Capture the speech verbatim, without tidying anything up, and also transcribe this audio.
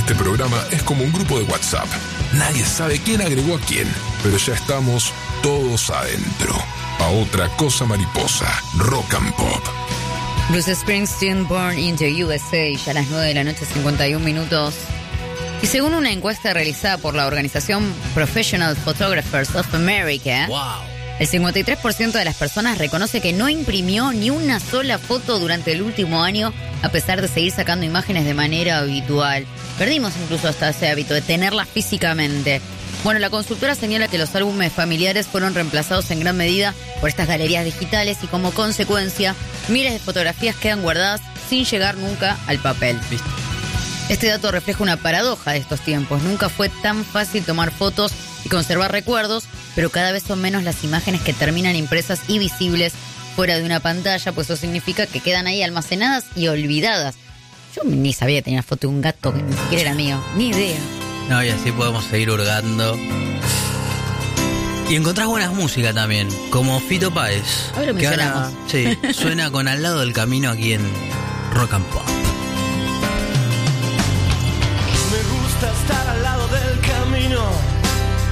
Este programa es como un grupo de WhatsApp. Nadie sabe quién agregó a quién, pero ya estamos todos adentro. A otra cosa mariposa, Rock and Pop. Bruce Springsteen, Born in the U S A, ya a las nueve de la noche, cincuenta y un minutos. Y según una encuesta realizada por la organización Professional Photographers of America, wow. el cincuenta y tres por ciento de las personas reconoce que no imprimió ni una sola foto durante el último año, a pesar de seguir sacando imágenes de manera habitual. Perdimos incluso hasta ese hábito de tenerlas físicamente. Bueno, la consultora señala que los álbumes familiares fueron reemplazados en gran medida por estas galerías digitales y como consecuencia, miles de fotografías quedan guardadas sin llegar nunca al papel. ¿Viste? Este dato refleja una paradoja de estos tiempos. Nunca fue tan fácil tomar fotos y conservar recuerdos, pero cada vez son menos las imágenes que terminan impresas y visibles fuera de una pantalla, pues eso significa que quedan ahí almacenadas y olvidadas. Yo ni sabía que tenía foto de un gato que ni siquiera era mío, ni idea. No, y así podemos seguir hurgando. Y encontrás buenas músicas también, como Fito Páez. Ahora lo que ahora, mencionamos. sí, suena con Al lado del camino aquí en Rock and Pop.